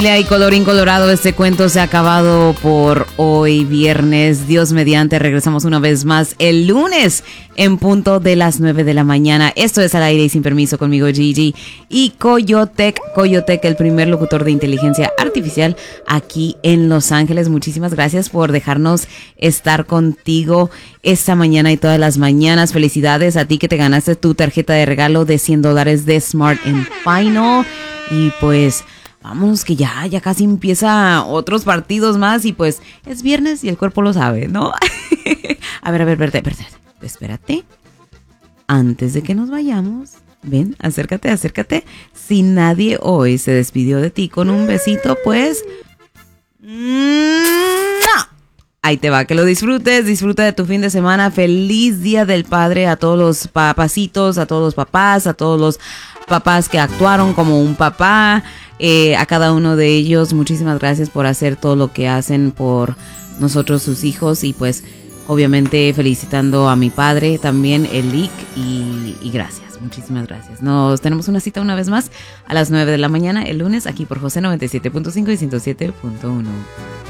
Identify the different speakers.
Speaker 1: Y colorín colorado, este cuento se ha acabado por hoy, viernes. Dios mediante, regresamos una vez más el lunes en punto de las 9 de la mañana. Esto es Al Aire y Sin Permiso, conmigo Gigi y Coyotec, el primer locutor de inteligencia artificial aquí en Los Ángeles. Muchísimas gracias por dejarnos estar contigo esta mañana y todas las mañanas. Felicidades a ti que te ganaste tu tarjeta de regalo de $100 de Smart & Final. Y pues vamos, que ya casi empieza otros partidos más y pues es viernes y el cuerpo lo sabe, ¿no? A ver, espérate. Antes de que nos vayamos, ven, acércate. Si nadie hoy se despidió de ti con un besito, pues ¡no! Ahí te va, que lo disfrutes, disfruta de tu fin de semana. Feliz Día del Padre a todos los papacitos, a todos los papás, a todos los papás que actuaron como un papá. A cada uno de ellos, muchísimas gracias por hacer todo lo que hacen por nosotros, sus hijos, y pues obviamente felicitando a mi padre también, Elic, y gracias, muchísimas gracias. Nos tenemos una cita una vez más a las 9 de la mañana el lunes aquí por José 97.5 y 107.1.